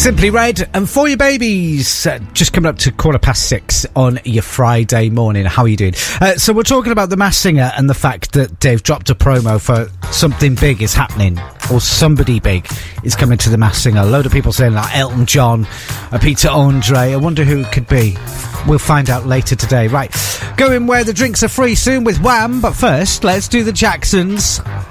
Simply Red and For Your Babies, just coming up to 6:15 on your Friday morning. How are you doing? So we're talking about The Masked Singer and the fact that they've dropped a promo for something big is happening, or somebody big is coming to The Masked Singer. A load of people saying like Elton John, Peter Andre. I wonder who it could be. We'll find out later today. Right, going where the drinks are free soon with Wham, but first let's do the Jacksons.